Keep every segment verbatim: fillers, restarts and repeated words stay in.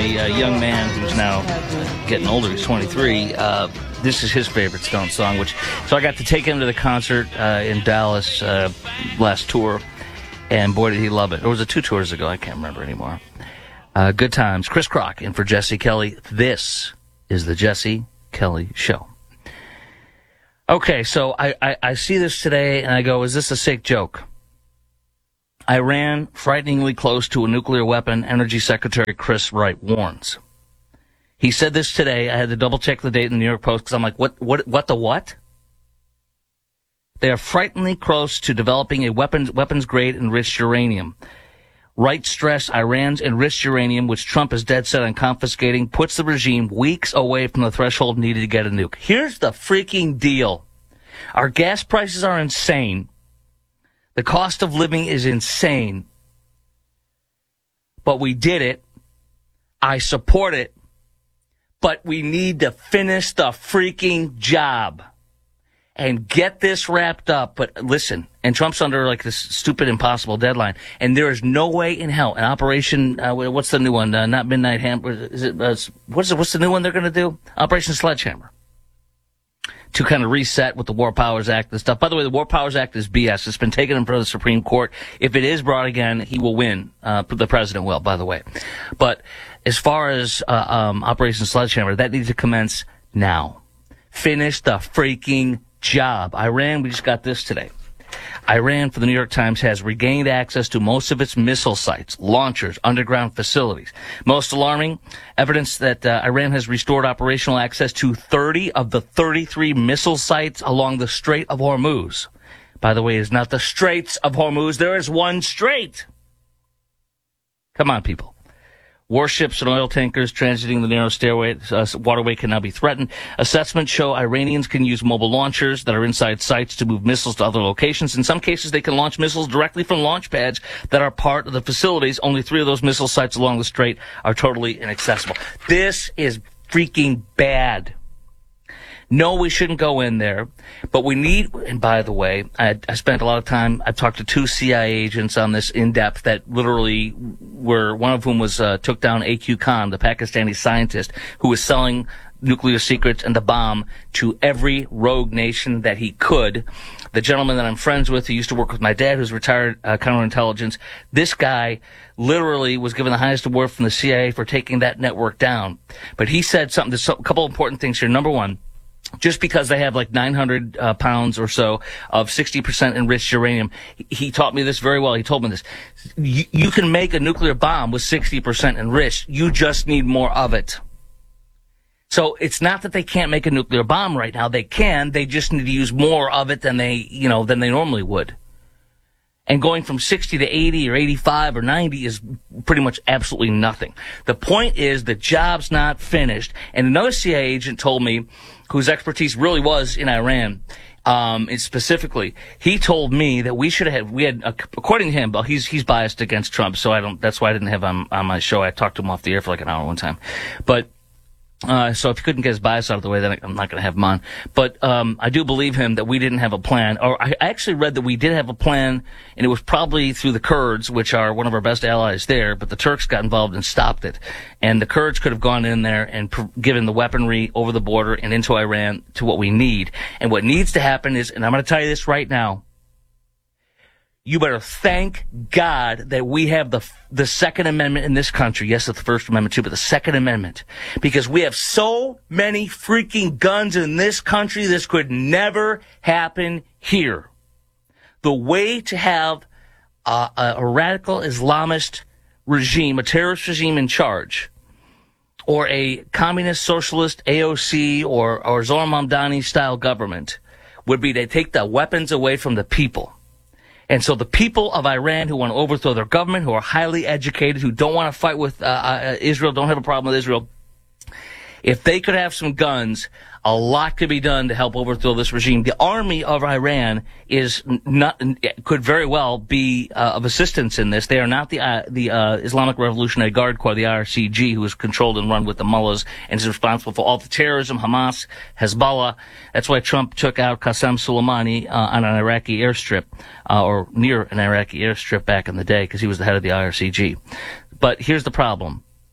a uh, young man who's now getting older. He's twenty-three. Uh, this is his favorite Stone song, which so I got to take him to the concert uh, in Dallas uh, last tour, and boy did he love it. Or was it two tours ago? I can't remember anymore. Uh, good times. Chris Crock in for Jesse Kelly. This is the Jesse Kelly Show. Okay, so I, I, I see this today, and I go, is this a sick joke? Iran frighteningly close to a nuclear weapon, Energy Secretary Chris Wright warns. He said this today. I had to double-check the date in the New York Post because I'm like, what, what, what the what? They are frighteningly close to developing a weapons, weapons-grade enriched uranium. Wright stressed Iran's enriched uranium, which Trump is dead set on confiscating, puts the regime weeks away from the threshold needed to get a nuke. Here's the freaking deal. Our gas prices are insane. The cost of living is insane. But we did it. I support it. But we need to finish the freaking job and get this wrapped up. But listen, and Trump's under like this stupid, impossible deadline. And there is no way in hell an operation, uh, what's the new one? Uh, not Midnight Hammer. Is it, uh, what's, it, what's the new one they're going to do? Operation Sledgehammer. To kind of reset with the War Powers Act and stuff. By the way, the War Powers Act is B S. It's been taken in front of the Supreme Court. If it is brought again, he will win. Uh, the president will, by the way. But as far as uh, um, Operation Sledgehammer, that needs to commence now. Finish the freaking job. Iran, we just got this today. Iran, for the New York Times, has regained access to most of its missile sites, launchers, underground facilities. Most alarming, evidence that uh, Iran has restored operational access to thirty of the thirty-three missile sites along the Strait of Hormuz. By the way, it's not the Straits of Hormuz. There is one strait. Come on, people. Warships and oil tankers transiting the narrow stairway, uh, waterway can now be threatened. Assessments show Iranians can use mobile launchers that are inside sites to move missiles to other locations. In some cases, they can launch missiles directly from launch pads that are part of the facilities. Only three of those missile sites along the strait are totally inaccessible. This is freaking bad. No, we shouldn't go in there, but we need, and by the way, I, I spent a lot of time, I've talked to two C I A agents on this in depth that literally were, one of whom was, uh, took down A Q Khan, the Pakistani scientist who was selling nuclear secrets and the bomb to every rogue nation that he could. The gentleman that I'm friends with, who used to work with my dad, who's retired uh, counterintelligence, this guy literally was given the highest award from the C I A for taking that network down. But he said something, there's a couple important things here. Number one, just because they have like nine hundred uh, pounds or so of sixty percent enriched uranium, he taught me this very well. He told me this. You, you can make a nuclear bomb with sixty percent enriched. You just need more of it. So it's not that they can't make a nuclear bomb right now. They can. They just need to use more of it than they, you know, than they normally would. And going from sixty to eighty or eighty-five or ninety is pretty much absolutely nothing. The point is the job's not finished. And another C I A agent told me, whose expertise really was in Iran, um, and specifically, he told me that we should have, we had, uh, according to him, but he's, he's biased against Trump, so I don't, that's why I didn't have him on my show. I talked to him off the air for like an hour one time. But, Uh, so if he couldn't get his bias out of the way, then I'm not going to have him on. But um, I do believe him that we didn't have a plan. Or I actually read that we did have a plan, and it was probably through the Kurds, which are one of our best allies there, but the Turks got involved and stopped it. And the Kurds could have gone in there and pr- given the weaponry over the border and into Iran to what we need. And what needs to happen is, and I'm going to tell you this right now, you better thank God that we have the the Second Amendment in this country. Yes, it's the First Amendment too, but the Second Amendment. Because we have so many freaking guns in this country, this could never happen here. The way to have a, a, a radical Islamist regime, a terrorist regime in charge, or a communist socialist A O C or, or Zohar Mamdani style government would be to take the weapons away from the people. And so the people of Iran who want to overthrow their government, who are highly educated, who don't want to fight with uh, uh, Israel, don't have a problem with Israel, if they could have some guns, a lot could be done to help overthrow this regime. The army of Iran is not, could very well be uh, of assistance in this. They are not the uh, the uh, Islamic Revolutionary Guard Corps, the I R C G, who is controlled and run with the mullahs and is responsible for all the terrorism, Hamas, Hezbollah. That's why Trump took out Qasem Soleimani uh, on an Iraqi airstrip, uh, or near an Iraqi airstrip back in the day, because he was the head of the I R C G. But here's the problem.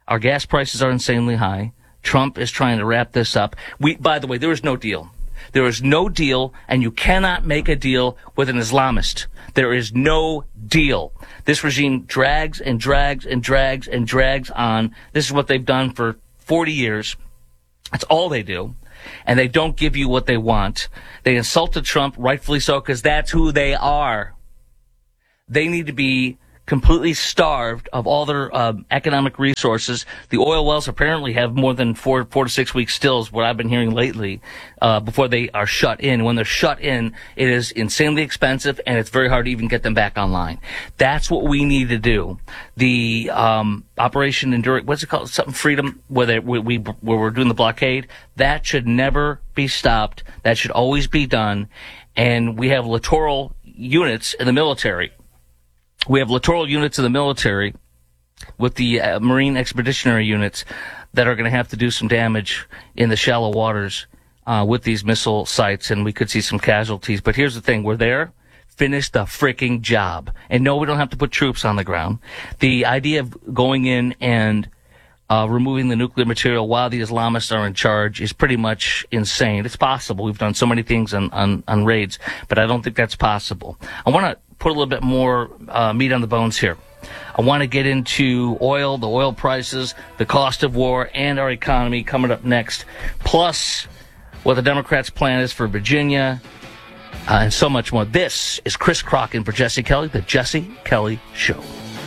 Our gas prices are insanely high. Trump is trying to wrap this up. We, by the way, there is no deal. There is no deal, and you cannot make a deal with an Islamist. There is no deal. This regime drags and drags and drags and drags on. This is what they've done for forty years. That's all they do. And they don't give you what they want. They insulted Trump, rightfully so, because that's who they are. They need to be completely starved of all their uh, economic resources. The oil wells apparently have more than four, four to six weeks stills, what I've been hearing lately, uh, before they are shut in. When they're shut in, it is insanely expensive, and it's very hard to even get them back online. That's what we need to do. The um, Operation Enduring, what's it called? Something Freedom, where, they, we, we, where we're doing the blockade. That should never be stopped. That should always be done. And we have littoral units in the military. We have littoral units in the military with the uh, Marine Expeditionary Units that are going to have to do some damage in the shallow waters uh, with these missile sites, and we could see some casualties. But here's the thing. We're there. Finish the freaking job. And no, we don't have to put troops on the ground. The idea of going in and uh, removing the nuclear material while the Islamists are in charge is pretty much insane. It's possible. We've done so many things on, on, on raids, but I don't think that's possible. I want to put a little bit more uh, meat on the bones here. I want to get into oil, the oil prices, the cost of war, and our economy coming up next, plus what the Democrats' plan is for Virginia, uh, and so much more. This is Chris Crock in for Jesse Kelly, the Jesse Kelly Show.